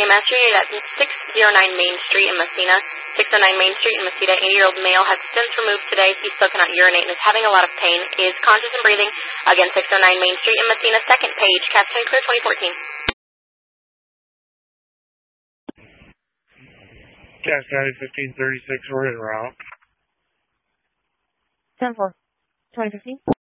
EMS unit at 609 Main Street in Messina. 609 Main Street in Messina, 80-year-old male has stents removed today. He still cannot urinate and is having a lot of pain. Is conscious and breathing. Again, 609 Main Street in Messina, second page, Captain Clear 2014. Cass County 1536, we're en route. 10-4, 2015.